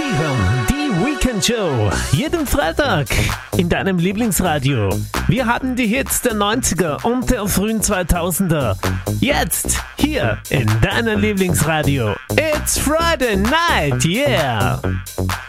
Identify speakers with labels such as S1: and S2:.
S1: hören die Weekend Show jeden Freitag in deinem Lieblingsradio. Wir haben die Hits der 90er und der frühen 2000er. Jetzt hier in deinem Lieblingsradio. It's Friday night, yeah!